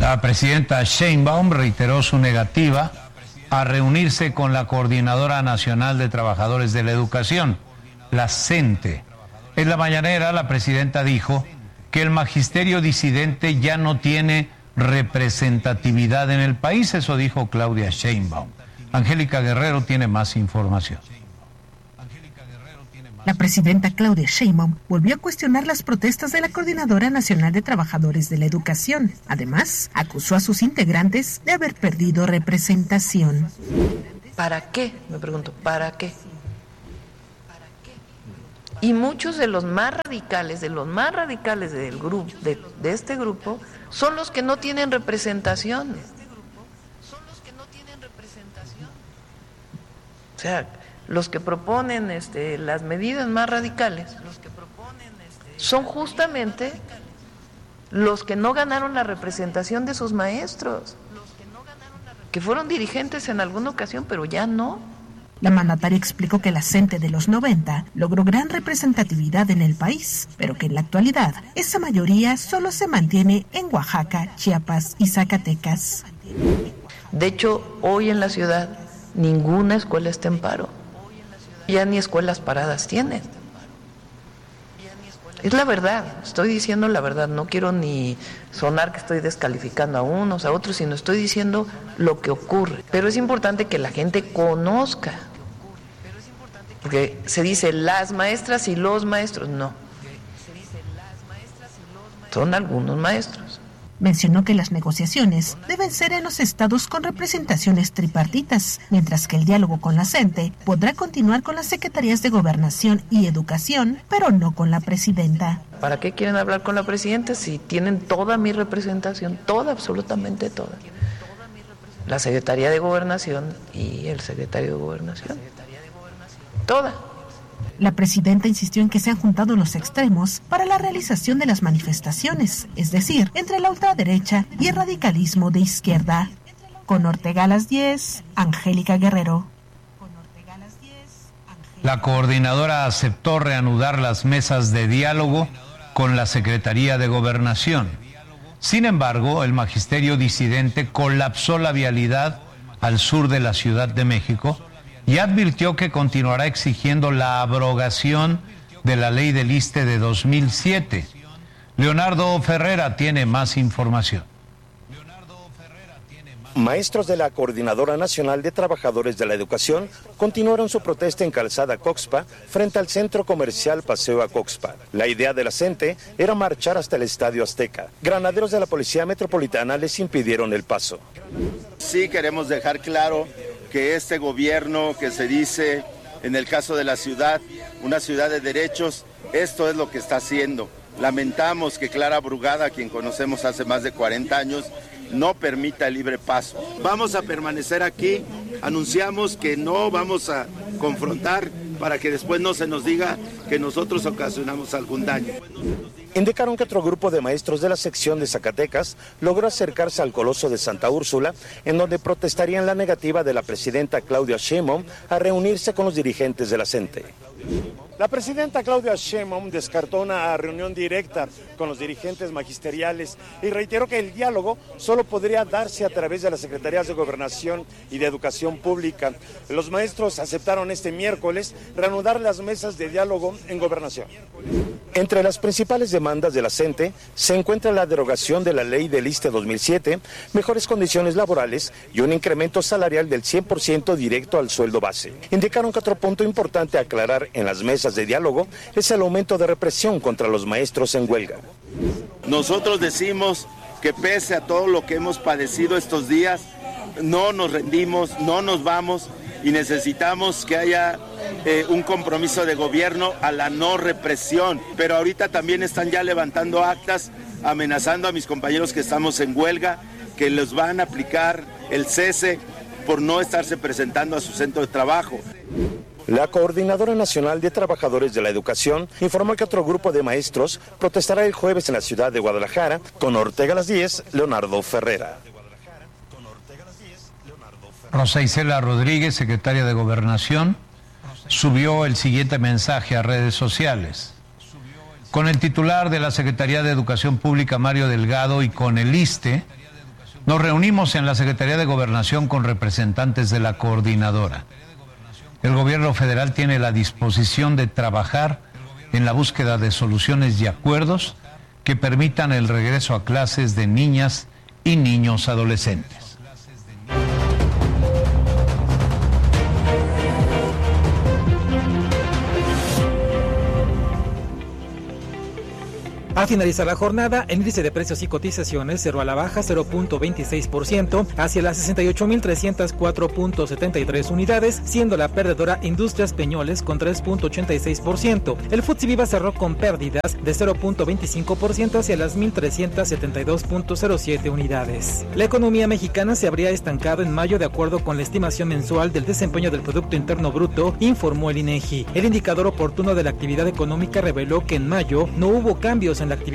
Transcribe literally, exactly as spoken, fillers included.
La presidenta Sheinbaum reiteró su negativa a reunirse con la Coordinadora Nacional de Trabajadores de la Educación, la CENTE. En la mañanera, la presidenta dijo que el magisterio disidente ya no tiene representatividad en el país. Eso dijo Claudia Sheinbaum. Angélica Guerrero tiene más información. La presidenta Claudia Sheinbaum volvió a cuestionar las protestas de la Coordinadora Nacional de Trabajadores de la Educación. Además, acusó a sus integrantes de haber perdido representación. ¿Para qué? Me pregunto, ¿para qué? Y muchos de los más radicales, de los más radicales del grupo, de, de este grupo, son los que no tienen representación. O sea, los que proponen este, las medidas más radicales son justamente los que no ganaron la representación de sus maestros, que fueron dirigentes en alguna ocasión, pero ya no. La mandataria explicó que la CENTE de los noventa logró gran representatividad en el país, pero que en la actualidad esa mayoría solo se mantiene en Oaxaca, Chiapas y Zacatecas. De hecho, hoy en la ciudad ninguna escuela está en paro. Ya ni escuelas paradas tienen. Es la verdad, estoy diciendo la verdad, no quiero ni sonar que estoy descalificando a unos, a otros, sino estoy diciendo lo que ocurre. Pero es importante que la gente conozca, porque se dice las maestras y los maestros, no. Son algunos maestros. Mencionó que las negociaciones deben ser en los estados con representaciones tripartitas, mientras que el diálogo con la CENTE podrá continuar con las secretarías de Gobernación y Educación, pero no con la presidenta. ¿Para qué quieren hablar con la presidenta si tienen toda mi representación, toda, absolutamente toda? La Secretaría de Gobernación y el secretario de Gobernación. Toda. La presidenta insistió en que se han juntado los extremos para la realización de las manifestaciones, es decir, entre la ultraderecha y el radicalismo de izquierda. Con Ortega a las diez, Angélica Guerrero. La coordinadora aceptó reanudar las mesas de diálogo con la Secretaría de Gobernación. Sin embargo, el magisterio disidente colapsó la vialidad al sur de la Ciudad de México y advirtió que continuará exigiendo la abrogación de la ley del ISSSTE de dos mil siete. Leonardo Ferrera tiene más información. Maestros de la Coordinadora Nacional de Trabajadores de la Educación continuaron su protesta en Calzada Coxpa frente al centro comercial Paseo a Coxpa. La idea de la CENTE era marchar hasta el Estadio Azteca. Granaderos de la Policía Metropolitana les impidieron el paso. Sí queremos dejar claro que este gobierno que se dice, en el caso de la ciudad, una ciudad de derechos, esto es lo que está haciendo. Lamentamos que Clara Brugada, a quien conocemos hace más de cuarenta años, no permita el libre paso. Vamos a permanecer aquí, anunciamos que no vamos a confrontar para que después no se nos diga que nosotros ocasionamos algún daño. Indicaron que otro grupo de maestros de la sección de Zacatecas logró acercarse al Coloso de Santa Úrsula, en donde protestarían la negativa de la presidenta Claudia Sheinbaum a reunirse con los dirigentes de la CENTE. La presidenta Claudia Sheinbaum descartó una reunión directa con los dirigentes magisteriales y reiteró que el diálogo solo podría darse a través de las secretarías de Gobernación y de Educación Pública. Los maestros aceptaron este miércoles reanudar las mesas de diálogo en Gobernación. Entre las principales demandas de la CENTE se encuentra la derogación de la ley del ISSSTE dos mil siete, mejores condiciones laborales y un incremento salarial del cien por ciento directo al sueldo base. Indicaron que otro punto importante a aclarar en las mesas de diálogo es el aumento de represión contra los maestros en huelga. Nosotros decimos que pese a todo lo que hemos padecido estos días, no nos rendimos, no nos vamos y necesitamos que haya eh, un compromiso de gobierno a la no represión. Pero ahorita también están ya levantando actas amenazando a mis compañeros que estamos en huelga, que les van a aplicar el cese por no estarse presentando a su centro de trabajo. La Coordinadora Nacional de Trabajadores de la Educación informó que otro grupo de maestros protestará el jueves en la ciudad de Guadalajara. Con Ortega a las diez, Leonardo Ferrera. Rosa Isela Rodríguez, secretaria de Gobernación, subió el siguiente mensaje a redes sociales. Con el titular de la Secretaría de Educación Pública, Mario Delgado, y con el ISSSTE, Nos reunimos en la Secretaría de Gobernación con representantes de la coordinadora. El gobierno federal tiene la disposición de trabajar en la búsqueda de soluciones y acuerdos que permitan el regreso a clases de niñas y niños adolescentes. Al finalizar la jornada, el índice de precios y cotizaciones cerró a la baja cero punto veintiséis por ciento hacia las sesenta y ocho mil trescientos cuatro punto setenta y tres unidades, siendo la perdedora Industrias Peñoles con tres punto ochenta y seis por ciento. El Futsi Viva cerró con pérdidas de cero punto veinticinco por ciento hacia las mil trescientos setenta y dos punto cero siete unidades. La economía mexicana se habría estancado en mayo de acuerdo con la estimación mensual del desempeño del Producto Interno Bruto, informó el INEGI. El indicador oportuno de la actividad económica reveló que en mayo no hubo cambios en la actividad